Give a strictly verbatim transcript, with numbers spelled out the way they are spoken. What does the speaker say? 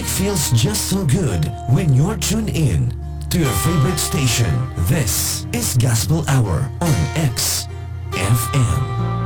Music feels just so good when you're tuned in to your favorite station. This is Gospel Hour on X F M.